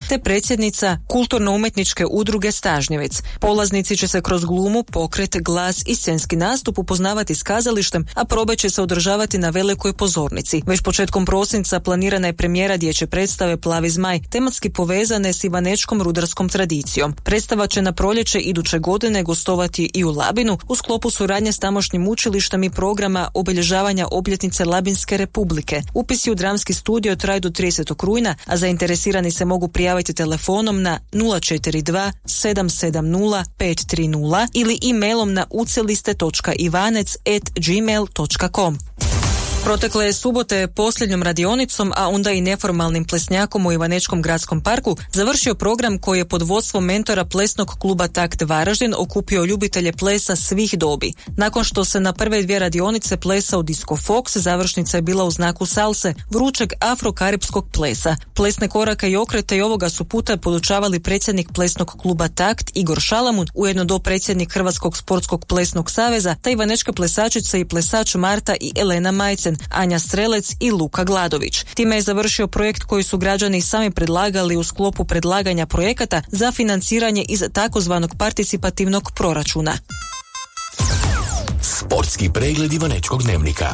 te predsjednica Kulturno-umjetničke udruge Stažnjevec. Polaznici će se kroz glumu, pokret, glas i scenski nastup upoznavati s kazalištem, a probe će se održavati na velikoj pozornici. Već početkom prosinca planirana je premijera dječje predstave Plavi zmaj, tematski povezane s ivanečkom rudarskom tradicijom. Predstava će na proljeće iduće godine gostovati i u Labinu u sklopu suradnje s tamošnjim učilištem i programa obilježavanja obljetnice Labinske republike. Upisi u dramski studio traju do 30. rujna, a zainteresirani se mogu prijaviti telefonom na 042 770 530 ili e-mailom na uceliste.ivanec@gmail.com. Protekle je subote posljednjom radionicom, a onda i neformalnim plesnjakom u Ivanečkom gradskom parku završio program koji je pod vodstvom mentora plesnog kluba Takt Varaždin okupio ljubitelje plesa svih dobi. Nakon što se na prve dvije radionice plesao disco fox, završnica je bila u znaku salse, vrućeg afrokaripskog plesa. Plesne korake i okrete i ovoga su puta podučavali predsjednik plesnog kluba Takt Igor Šalamun, ujedno dopredsjednik Hrvatskog sportskog plesnog saveza, te ivanečke plesačice i plesač Marta i Elena Majcen, Anja Strelec i Luka Gladović. Time je završio projekt koji su građani sami predlagali u sklopu predlaganja projekata za financiranje iz takozvanog participativnog proračuna. Sportski pregled Ivanečkog dnevnika.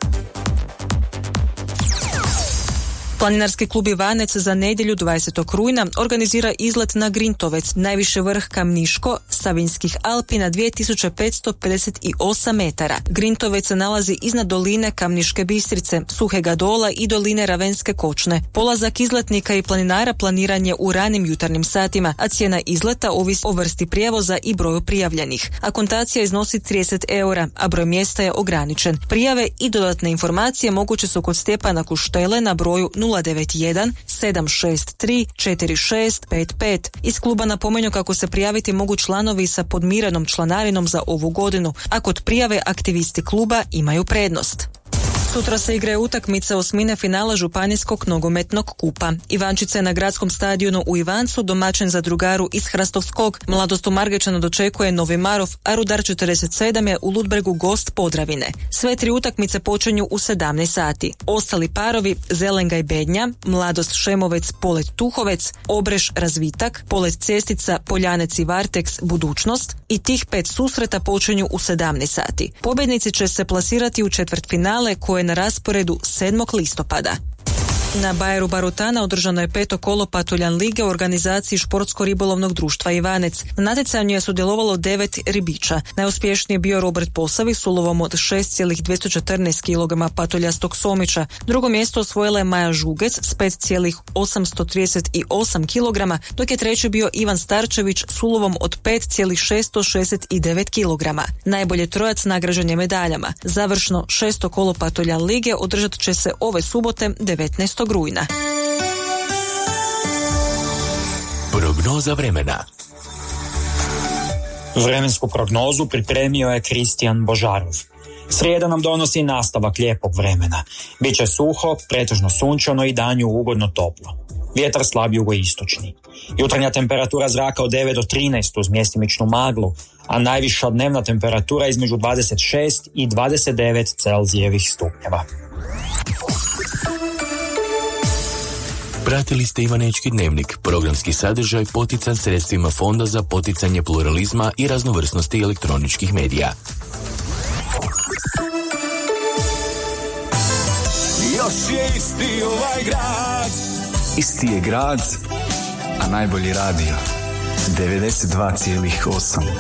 Planinarski klub Ivanec za nedjelju 20. rujna organizira izlet na Grintovec, najviši vrh Kamniško Savinjskih Alpi na 2558 metara. Grintovec se nalazi iznad doline Kamniške Bistrice, Suhega Dola i doline Ravenske Kočne. Polazak izletnika i planinara planiran je u ranim jutarnjim satima, a cijena izleta ovisi o vrsti prijevoza i broju prijavljenih. Akontacija iznosi 30 eura, a broj mjesta je ograničen. Prijave i dodatne informacije moguće su kod Stjepana Kuštele na broju 091 763 4655. Iz kluba napominju kako se prijaviti mogu članovi sa podmirenom članarinom za ovu godinu, a kod prijave aktivisti kluba imaju prednost. Sutra se igraju utakmice osmine finala Županijskog nogometnog kupa. Ivančica je na gradskom stadionu u Ivancu domaćin za drugaru iz Hrastovskog. Mladost u Margečanu dočekuje Novi Marov, a Rudar 47 je u Ludbregu gost Podravine. Sve tri utakmice počinju u 17 sati. Ostali parovi Zelenga i Bednja, Mladost Šemovec, Polet Tuhovec, Obreš Razvitak, Polet Cestica, Poljanec i Varteks Budućnost i tih 5 susreta počinju u 17 sati. Pobjednici će se plasirati u četvrtfinale koje na rasporedu 7. listopada. Na Bajeru Barutana održano je 5. kolo Patuljan lige u organizaciji Športsko-ribolovnog društva Ivanec. Na natjecanju je sudjelovalo 9 ribiča. Najuspješniji je bio Robert Posavi s ulovom od 6,214 kg patuljastog somića. Drugo mjesto osvojila je Maja Žugec s 5,838 kg, dok je treći bio Ivan Starčević s ulovom od 5,669 kg. Najbolje trojac nagrađen je medaljama. Završno 6. kolo Patuljan lige održat će se ove subote 19. rujna. Prognoza vremena. Vremensku prognozu pripremio je Kristijan Božarov. Srijeda nam donosi nastavak lijepog vremena. Biće suho, pretežno sunčano i danju ugodno toplo. Vjetar slab jugoistočni. Jutarnja temperatura zraka od 9 do 13 uz mjestimičnu maglu, a najviša dnevna temperatura između 26 i 29 Celzijevih stupnjeva. Pratili ste Ivanečki dnevnik, programski sadržaj potican sredstvima Fonda za poticanje pluralizma i raznovrsnosti elektroničkih medija. Još je isti ovaj grad. Isti je grad, a najbolji radio. 92,8.